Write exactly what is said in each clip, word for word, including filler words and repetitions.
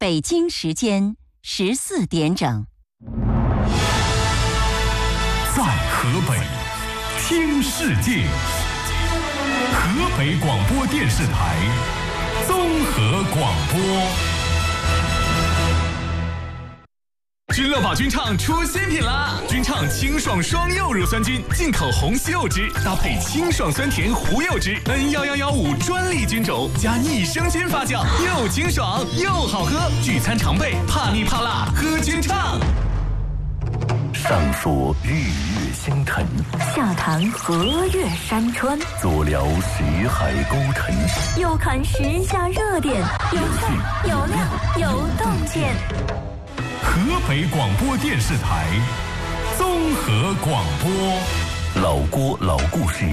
北京时间十四点整。 在河北听世界，河北广播电视台综合广播。君乐宝君畅出新品啦！君畅清爽双柚乳酸菌，进口红西柚汁搭配清爽酸甜胡柚汁 N 一一一五专利菌种加益生菌发酵，又清爽又好喝。聚餐常备，怕腻怕辣喝君畅。 上说日月星辰， 下谈河岳山川， 左聊识海沟沉， 右看时下热点，有趣有料有洞见。 河北广播电视台综合广播， 老郭老故事。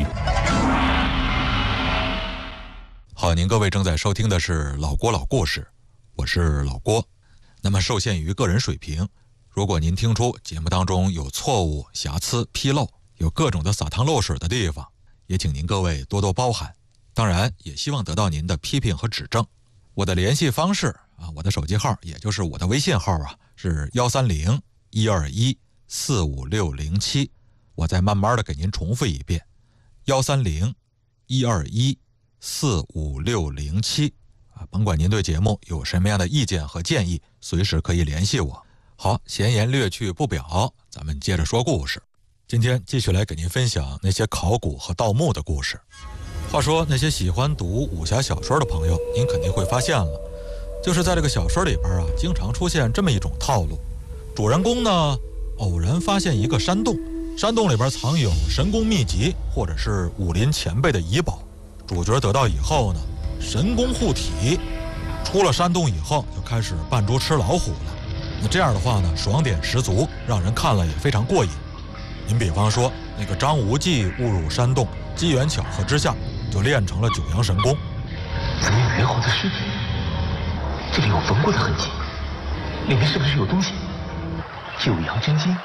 好，您各位正在收听的是老郭老故事，我是老郭。那么受限于个人水平，如果您听出节目当中有错误、瑕疵、纰漏，有各种的撒汤漏水的地方，也请您各位多多包涵。当然也希望得到您的批评和指正。我的联系方式啊，我的手机号也就是我的微信号啊，是幺三零一二一四五六零七。我再慢慢的给您重复一遍，幺三零一二一四五六零七啊，甭管您对节目有什么样的意见和建议，随时可以联系我。好，闲言略去不表，咱们接着说故事。今天继续来给您分享那些考古和盗墓的故事。话说那些喜欢读武侠小说的朋友，您肯定会发现了，就是在这个小说里边啊，经常出现这么一种套路。主人公呢，偶然发现一个山洞，山洞里边藏有神功秘籍或者是武林前辈的遗宝。主角得到以后呢，神功护体，出了山洞以后就开始扮猪吃老虎了。那这样的话呢，爽点十足，让人看了也非常过瘾。您比方说那个张无忌误入山洞，机缘巧合之下就练成了九阳神功。 怎么有猿猴的尸体？这里有缝过的痕迹，里面是不是有东西？九阳真经。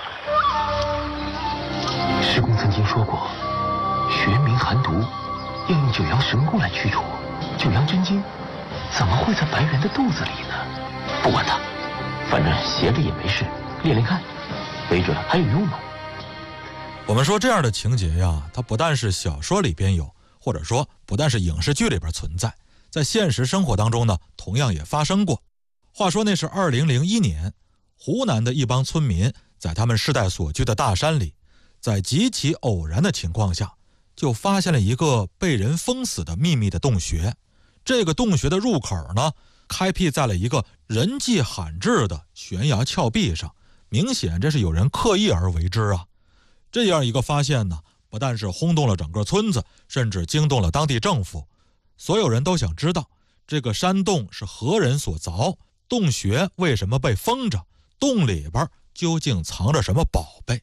师公曾经说过，玄冥寒毒要用九阳神功来驱除，九阳真经怎么会在白猿的肚子里呢？不管它，反正闲着也没事，练练看，没准还有用呢。 我们说这样的情节呀，它不但是小说里边有，或者说不但是影视剧里边存在，在现实生活当中呢，同样也发生过。话说那是二零零一年，湖南的一帮村民在他们世代所居的大山里，在极其偶然的情况下，就发现了一个被人封死的秘密的洞穴。这个洞穴的入口呢，开辟在了一个人迹罕至的悬崖峭壁上，明显这是有人刻意而为之啊。这样一个发现呢，不但是轰动了整个村子，甚至惊动了当地政府。所有人都想知道，这个山洞是何人所凿，洞穴为什么被封着，洞里边究竟藏着什么宝贝。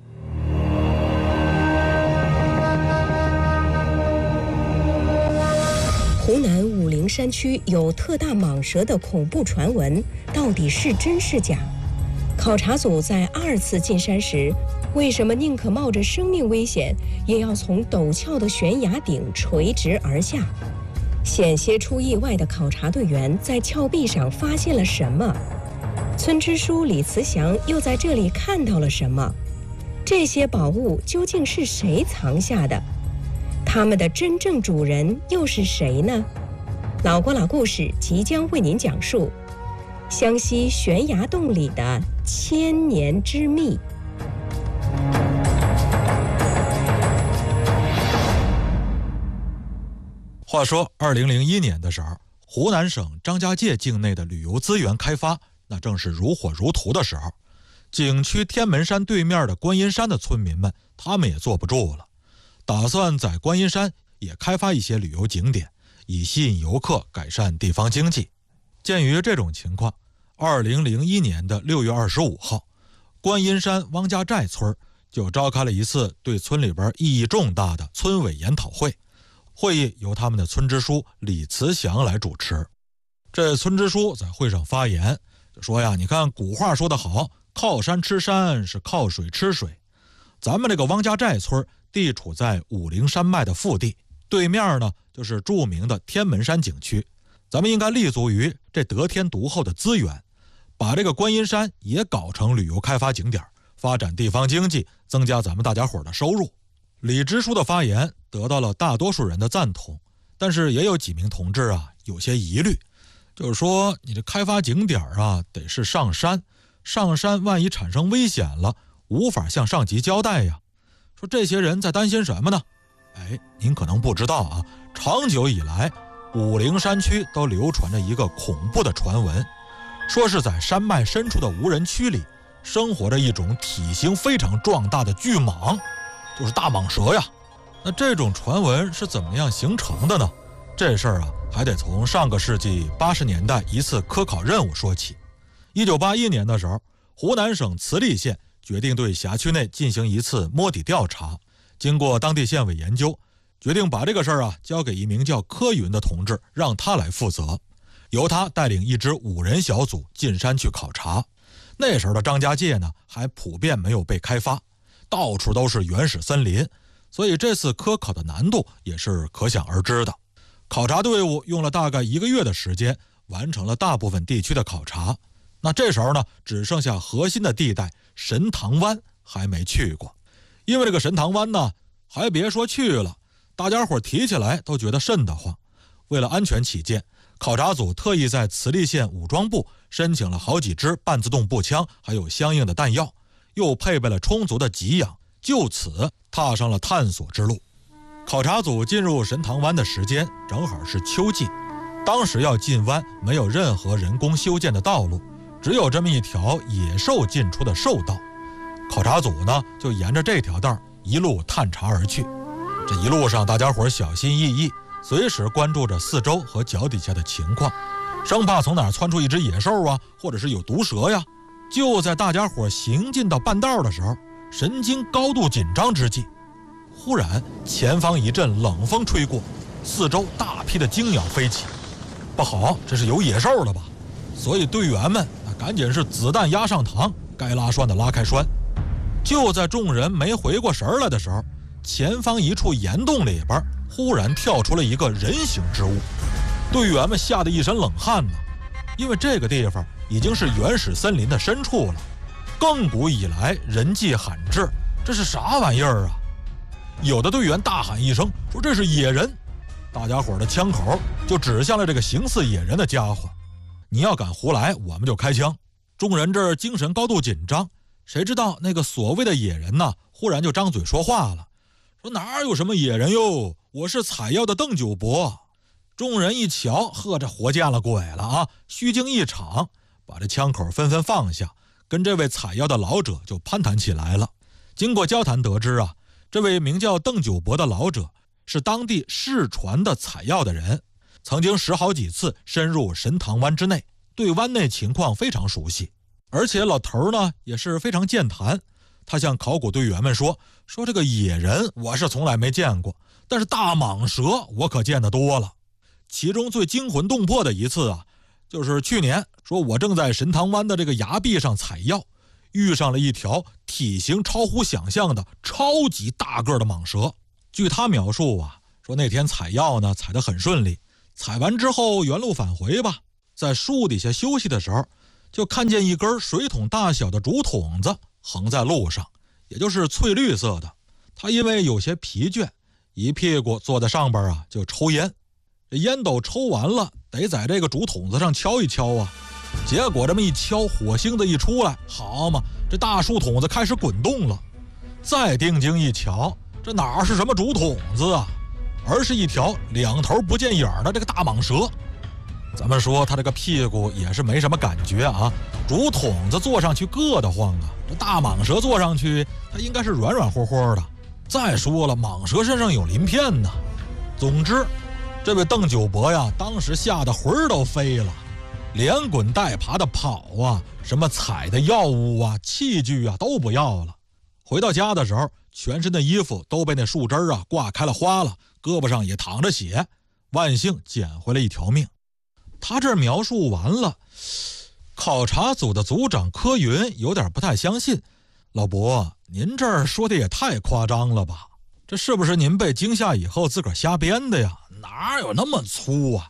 湖南武陵山区有特大蟒蛇的恐怖传闻，到底是真是假？考察组在二次进山时，为什么宁可冒着生命危险，也要从陡峭的悬崖顶垂直而下？险些出意外的考察队员在峭壁上发现了什么？村支书李慈祥又在这里看到了什么？这些宝物究竟是谁藏下的？他们的真正主人又是谁呢？老郭老故事即将为您讲述湘西悬崖洞里的千年之秘。 话说二零零一年的时候，湖南省张家界境内的旅游资源开发那正是如火如荼的时候。景区天门山对面的观音山的村民们，他们也坐不住了，打算在观音山也开发一些旅游景点，以吸引游客，改善地方经济。鉴于这种情况，二零零一年的六月二十五号，观音山汪家寨村就召开了一次对村里边意义重大的村委研讨会。会议由他们的村支书李慈祥来主持。这村支书在会上发言，就说呀，你看古话说得好，靠山吃山是靠水吃水。咱们这个汪家寨村地处在武陵山脉的腹地，对面呢就是著名的天门山景区。 咱们应该立足于这得天独厚的资源，把这个观音山也搞成旅游开发景点，发展地方经济，增加咱们大家伙的收入。李支书的发言得到了大多数人的赞同，但是也有几名同志啊有些疑虑，就是说你这开发景点啊得是上山，上山万一产生危险了，无法向上级交代呀。说这些人在担心什么呢？哎，您可能不知道啊，长久以来武陵山区都流传着一个恐怖的传闻，说是在山脉深处的无人区里生活着一种体型非常壮大的巨蟒，就是大蟒蛇呀。那这种传闻是怎么样形成的呢？这事儿啊还得从上个世纪八十年代一次科考任务说起。一九八一年的时候，湖南省慈利县决定对辖区内进行一次摸底调查，经过当地县委研究，决定把这个事儿啊交给一名叫柯云的同志，让他来负责，由他带领一支五人小组进山去考察。那时候的张家界呢还普遍没有被开发，到处都是原始森林，所以这次科考的难度也是可想而知的。考察队伍用了大概一个月的时间，完成了大部分地区的考察。那这时候呢，只剩下核心的地带神塘湾还没去过。因为这个神塘湾呢，还别说去了，大家伙提起来都觉得瘆得慌。为了安全起见，考察组特意在慈利县武装部申请了好几支半自动步枪，还有相应的弹药，又配备了充足的给养，就此踏上了探索之路。考察组进入神塘湾的时间正好是秋季，当时要进湾没有任何人工修建的道路，只有这么一条野兽进出的兽道。考察组呢就沿着这条道一路探查而去。这一路上大家伙小心翼翼，随时关注着四周和脚底下的情况，生怕从哪儿窜出一只野兽啊，或者是有毒蛇呀。就在大家伙行进到半道的时候，神经高度紧张之际，忽然前方一阵冷风吹过，四周大批的惊鸟飞起。不好，这是有野兽了吧？所以队员们赶紧是子弹压上膛，该拉栓的拉开栓。就在众人没回过神来的时候，前方一处岩洞里边忽然跳出了一个人形之物。队员们吓得一身冷汗呢，因为这个地方已经是原始森林的深处了，亘古以来人迹罕至，这是啥玩意儿啊？有的队员大喊一声说这是野人，大家伙的枪口就指向了这个形似野人的家伙。你要敢胡来，我们就开枪。众人这儿精神高度紧张，谁知道那个所谓的野人呢，忽然就张嘴说话了，说哪有什么野人哟，我是采药的邓九伯。众人一瞧，呵，这活见了鬼了啊！虚惊一场，把这枪口纷纷放下，跟这位采药的老者就攀谈起来了。经过交谈得知啊，这位名叫邓九伯的老者是当地世传的采药的人，曾经十好几次深入神塘湾之内，对湾内情况非常熟悉。而且老头呢也是非常健谈，他向考古队员们说说这个野人我是从来没见过，但是大蟒蛇我可见得多了。其中最惊魂动魄的一次啊，就是去年，说我正在神塘湾的这个崖壁上采药，遇上了一条体型超乎想象的超级大个的蟒蛇。据他描述啊，说那天采药呢采得很顺利，采完之后原路返回吧，在树底下休息的时候，就看见一根水桶大小的竹筒子横在路上，也就是翠绿色的。他因为有些疲倦，一屁股坐在上边啊就抽烟。这烟斗抽完了，得在这个竹筒子上敲一敲啊。结果这么一敲，火星子一出来，好嘛，这大树筒子开始滚动了。再定睛一瞧，这哪是什么竹筒子啊，而是一条两头不见影的这个大蟒蛇。咱们说他这个屁股也是没什么感觉啊，竹筒子坐上去硌得慌啊，这大蟒蛇坐上去它应该是软软和和的。再说了，蟒蛇身上有鳞片呢。总之这位邓九伯呀，当时吓得魂儿都飞了，连滚带爬的跑啊，什么采的药物啊、器具啊都不要了。回到家的时候，全身的衣服都被那树枝啊挂开了花了，胳膊上也淌着血，万幸捡回了一条命。他这描述完了，考察组的组长柯云有点不太相信，老伯，您这儿说的也太夸张了吧？这是不是您被惊吓以后自个儿瞎编的呀？哪有那么粗啊？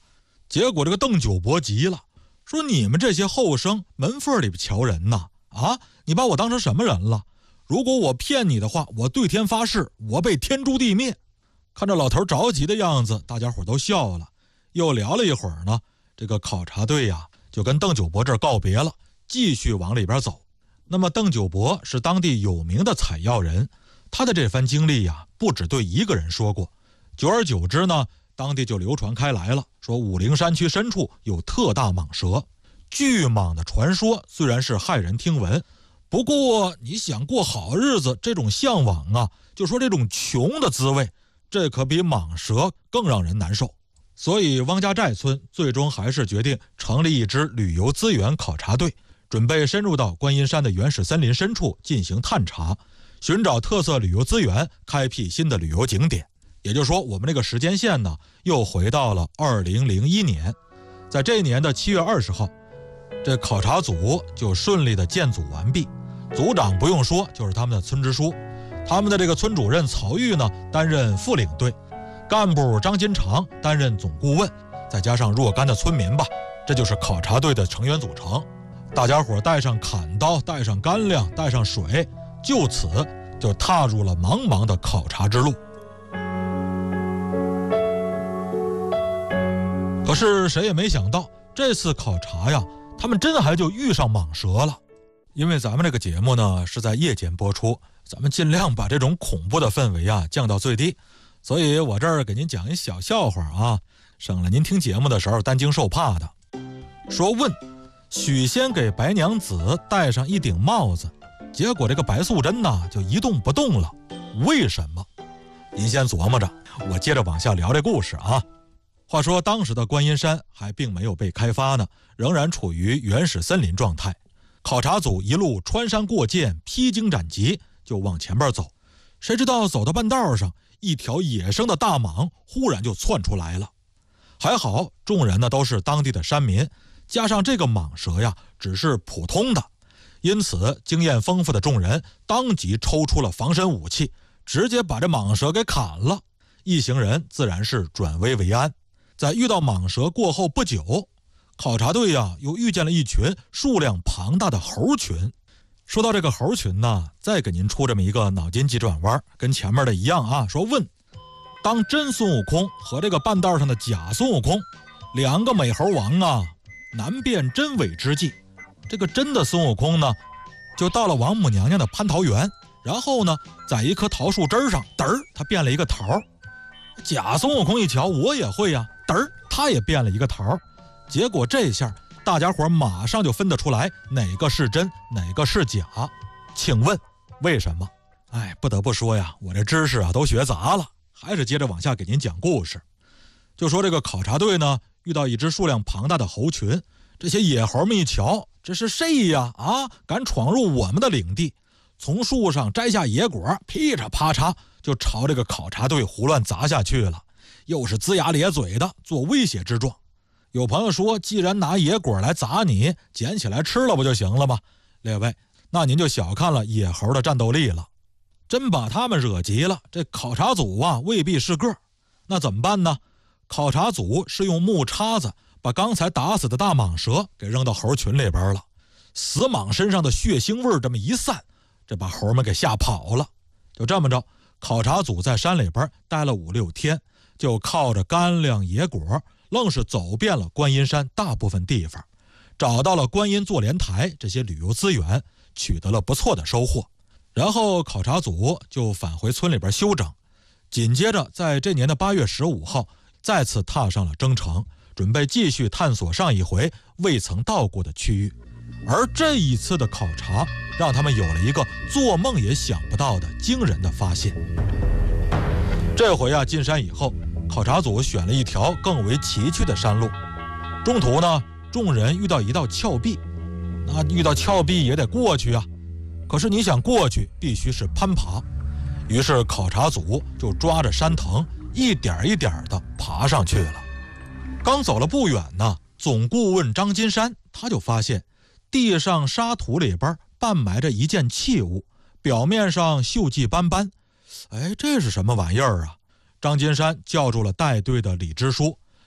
结果这个邓九伯急了，说你们这些后生门缝里边瞧人呐，啊，你把我当成什么人了？如果我骗你的话，我对天发誓，我被天诛地灭。看着老头着急的样子，大家伙都笑了。又聊了一会儿呢，这个考察队呀、啊、就跟邓九伯这儿告别了，继续往里边走。那么邓九伯是当地有名的采药人，他的这番经历呀、啊、不只对一个人说过，久而久之呢，当地就流传开来了，说武陵山区深处有特大蟒蛇。巨蟒的传说虽然是骇人听闻，不过你想过好日子，这种向往啊，就说这种穷的滋味，这可比蟒蛇更让人难受。所以汪家寨村最终还是决定成立一支旅游资源考察队，准备深入到观音山的原始森林深处进行探查，寻找特色旅游资源，开辟新的旅游景点。也就是说，我们这个时间线呢，又回到了二零零一年。在这一年的七月二十号，这考察组就顺利的建组完毕。组长不用说，就是他们的村支书。他们的这个村主任曹玉呢，担任副领队，干部张金长担任总顾问，再加上若干的村民吧，这就是考察队的成员组成。大家伙带上砍刀，带上干粮，带上水，就此就踏入了茫茫的考察之路。可是谁也没想到，这次考察呀，他们真还就遇上蟒蛇了。因为咱们这个节目呢是在夜间播出，咱们尽量把这种恐怖的氛围啊降到最低，所以我这儿给您讲一小笑话啊，省了您听节目的时候担惊受怕的。说问许仙给白娘子戴上一顶帽子，结果这个白素贞呢就一动不动了，为什么？您先琢磨着，我接着往下聊这故事啊。话说当时的观音山还并没有被开发呢，仍然处于原始森林状态。考察组一路穿山过涧，披荆斩棘，就往前边走。谁知道走到半道上，一条野生的大蟒忽然就窜出来了。还好众人呢都是当地的山民，加上这个蟒蛇呀只是普通的，因此经验丰富的众人当即抽出了防身武器，直接把这蟒蛇给砍了。一行人自然是转危为安。在遇到蟒蛇过后不久，考察队呀又遇见了一群数量庞大的猴群。说到这个猴群呢，再给您出这么一个脑筋急转弯，跟前面的一样啊。说问当真孙悟空和这个半道上的假孙悟空两个美猴王啊，难辨真伪之际，这个真的孙悟空呢就到了王母娘娘的蟠桃园，然后呢在一棵桃树枝上嘚儿他变了一个桃。假孙悟空一瞧我也会呀，嘚儿他也变了一个桃。结果这下大家伙马上就分得出来哪个是真哪个是假。请问为什么？哎，不得不说呀，我这知识啊都学杂了，还是接着往下给您讲故事。就说这个考察队呢遇到一支数量庞大的猴群，这些野猴们一瞧，这是谁呀？啊，敢闯入我们的领地，从树上摘下野果，噼嚓啪嚓就朝这个考察队胡乱砸下去了，又是龇牙咧嘴的做威胁之状。有朋友说，既然拿野果来砸你，捡起来吃了不就行了吗？列位，那您就小看了野猴的战斗力了。真把他们惹急了，这考察组啊未必是个。那怎么办呢？考察组是用木叉子把刚才打死的大蟒蛇给扔到猴群里边了。死蟒身上的血腥味这么一散，这把猴们给吓跑了。就这么着，考察组在山里边待了五六天，就靠着干粮野果愣是走遍了观音山大部分地方，找到了观音坐莲台这些旅游资源，取得了不错的收获。然后考察组就返回村里边休整，紧接着在这年的八月十五号再次踏上了征程，准备继续探索上一回未曾到过的区域。而这一次的考察让他们有了一个做梦也想不到的惊人的发现。这回啊进山以后，考察组选了一条更为崎岖的山路。中途呢，众人遇到一道峭壁，那遇到峭壁也得过去啊。可是你想过去，必须是攀爬。于是考察组就抓着山藤，一点一点地爬上去了。刚走了不远呢，总顾问张金山他就发现地上沙土里边半埋着一件器物，表面上锈迹斑斑。哎，这是什么玩意儿啊？张金山叫住了带队的李支书，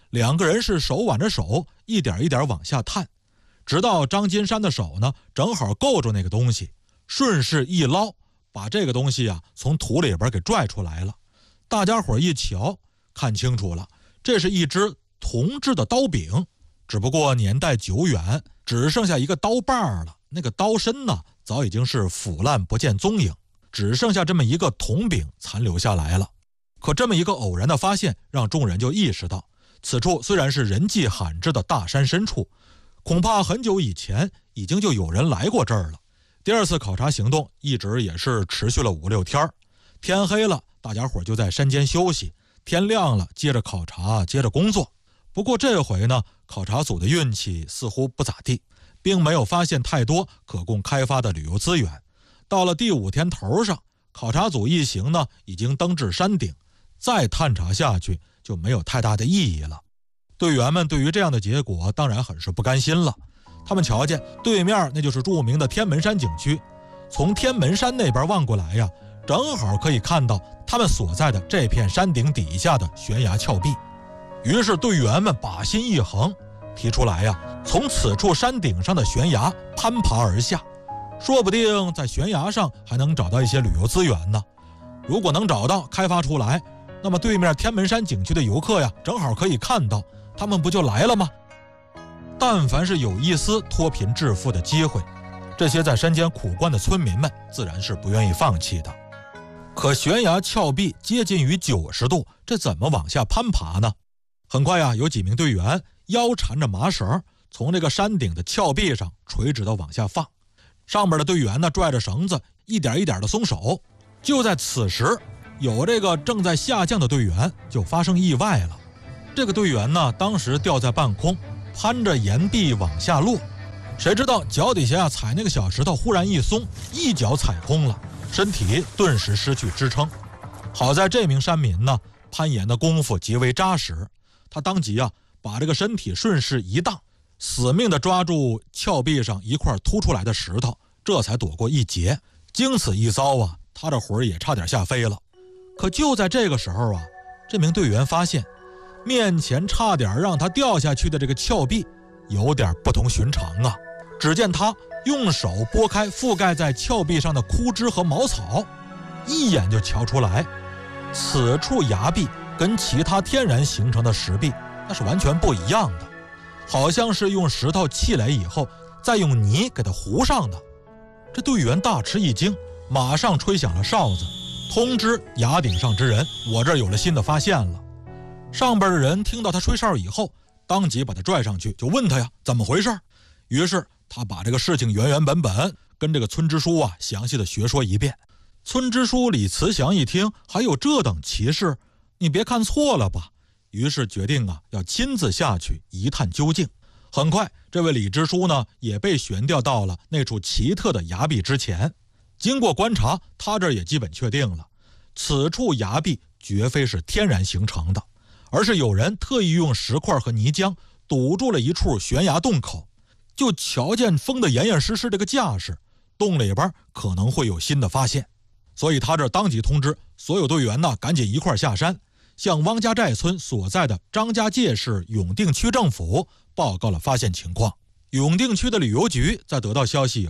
两个人是手挽着手，一点一点往下探，直到张金山的手呢正好够住那个东西，顺势一捞，把这个东西啊从土里边给拽出来了。大家伙一瞧，看清楚了，这是一只铜制的刀柄，只不过年代久远，只剩下一个刀把了，那个刀身呢早已经是腐烂不见踪影，只剩下这么一个铜柄残留下来了。可这么一个偶然的发现，让众人就意识到，此处虽然是人迹罕至的大山深处，恐怕很久以前已经就有人来过这儿了。第二次考察行动一直也是持续了五六天，天黑了，大家伙就在山间休息，天亮了接着考察，接着工作。不过这回呢，考察组的运气似乎不咋地，并没有发现太多可供开发的旅游资源。到了第五天头上，考察组一行呢已经登至山顶，再探查下去就没有太大的意义了。队员们对于这样的结果当然很是不甘心了。他们瞧见对面那就是著名的天门山景区，从天门山那边望过来呀，正好可以看到他们所在的这片山顶底下的悬崖峭壁。于是队员们把心一横，提出来呀，从此处山顶上的悬崖攀爬而下，说不定在悬崖上还能找到一些旅游资源呢。如果能找到开发出来，那么对面天门山景区的游客呀，正好可以看到，他们不就来了吗？但凡是有一丝脱贫致富的机会，这些在山间苦关的村民们自然是不愿意放弃的。可悬崖峭壁接近于九十度，这怎么往下攀爬呢？很快呀，有几名队员腰缠着麻绳，从这个山顶的峭壁上垂直的往下放。上边的队员呢拽着绳子，一点一点的松手。就在此时，有这个正在下降的队员就发生意外了。这个队员呢，当时吊在半空，攀着岩壁往下落，谁知道脚底下踩那个小石头忽然一松，一脚踩空了，身体顿时失去支撑。好在这名山民呢，攀岩的功夫极为扎实，他当即啊把这个身体顺势一荡，死命地抓住峭壁上一块凸出来的石头，这才躲过一劫。经此一遭啊，他这魂也差点吓飞了。可就在这个时候啊，这名队员发现面前差点让他掉下去的这个峭壁有点不同寻常啊。只见他用手拨开覆盖在峭壁上的枯枝和茅草，一眼就瞧出来，此处崖壁跟其他天然形成的石壁那是完全不一样的，好像是用石头砌垒以后再用泥给它糊上的。这队员大吃一惊，马上吹响了哨子，通知崖顶上之人，我这儿有了新的发现了。上边的人听到他吹哨以后，当即把他拽上去，就问他呀，怎么回事？于是他把这个事情原原本本跟这个村支书啊详细的学说一遍。村支书李慈祥一听，还有这等奇事，你别看错了吧？于是决定啊要亲自下去一探究竟。很快，这位李支书呢也被悬吊到了那处奇特的崖壁之前。经过观察，他这也基本确定了，此处崖壁绝非是天然形成的，而是有人特意用石块和泥浆堵住了一处悬崖洞口。就瞧见封得严严实实这个架势，洞里边可能会有新的发现。所以他这当即通知所有队员呢，赶紧一块下山，向汪家寨村所在的张家界市永定区政府报告了发现情况。永定区的旅游局在得到消息以